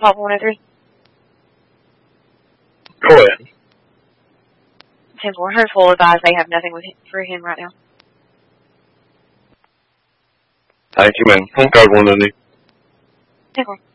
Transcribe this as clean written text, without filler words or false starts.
Papa 103. Go ahead. 10-4. Hunter's will advise they have nothing for him right now. Thank you, man. Code 190. 10-4.